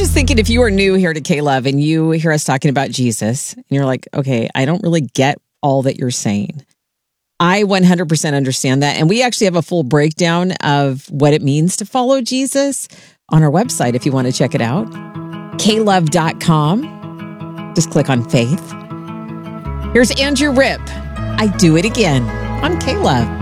just thinking, if you are new here to K-Love and you hear us talking about Jesus, and you're like, okay, I don't really get all that you're saying. I 100% understand that. And we actually have a full breakdown of what it means to follow Jesus on our website if you want to check it out. klove.com. Just click on faith. Here's Andrew Ripp. I do it again on K-Love.